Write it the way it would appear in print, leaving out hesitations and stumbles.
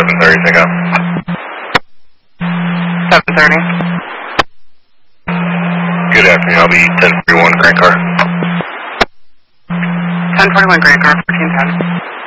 7:30, pick up. 7:30. Good afternoon, I'll be 1041 Grand Car. 1041 Grand Car, 1410.